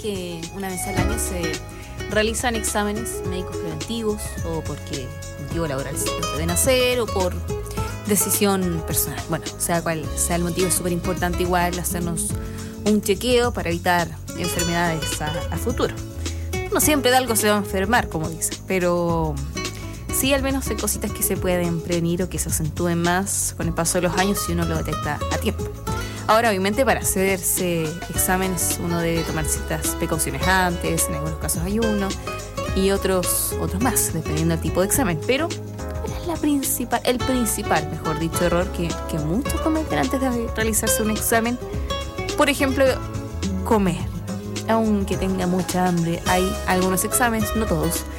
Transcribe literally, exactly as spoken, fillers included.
que una vez al año se realizan exámenes médicos preventivos o porque motivo laboral se los deben hacer o por decisión personal. Bueno, sea cual sea el motivo, es súper importante igual hacernos un chequeo para evitar enfermedades a, a futuro. No siempre de algo se va a enfermar, como dicen, pero sí al menos hay cositas que se pueden prevenir o que se acentúen más con el paso de los años si uno lo detecta a tiempo. Ahora, obviamente, para hacerse exámenes uno debe tomar ciertas precauciones antes, en algunos casos hay uno, y otros, otros más, dependiendo del tipo de examen. Pero es la principal, el principal, mejor dicho, error que, que muchos cometen antes de realizarse un examen. Por ejemplo, comer. Aunque tenga mucha hambre, hay algunos exámenes, no todos,